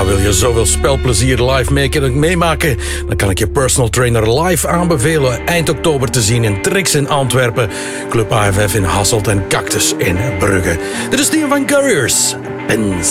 Ja, wil je zoveel spelplezier live meemaken? Dan kan ik je personal trainer live aanbevelen eind oktober te zien in Trix in Antwerpen, Club AFF in Hasselt en Cactus in Brugge. Dit is Team van Couriers. Pins.